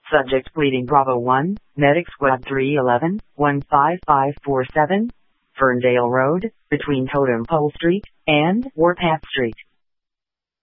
Subject bleeding Bravo 1, Medic Squad 311, 15547, Ferndale Road, between Totem Pole Street and Warpath Street.